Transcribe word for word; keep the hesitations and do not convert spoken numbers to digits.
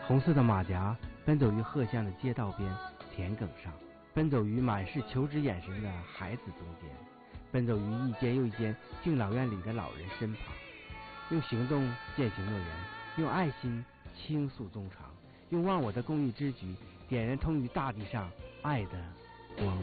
红色的马甲奔走于鹤巷的街道边、田埂上，奔走于满是求知眼神的孩子中间，奔走于一间又一间敬老院里的老人身旁，用行动践行诺言，用爱心倾诉衷肠，用忘我的公益之举点燃通于大地上爱的光。